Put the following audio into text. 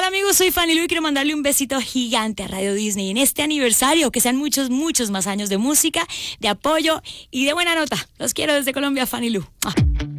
Hola amigos, soy Fanny Lu y quiero mandarle un besito gigante a Radio Disney en este aniversario, que sean muchos, muchos más años de música, de apoyo y de buena nota. Los quiero desde Colombia, Fanny Lu. ¡Ah!